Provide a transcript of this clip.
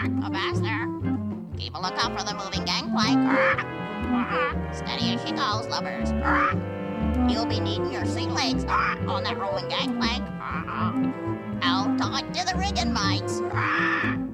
Avast there. Keep a lookout for the moving gangplank. Steady as she goes, lovers. You'll be needing your sea legs on that rolling gangplank. Out tight to the rigging, mates.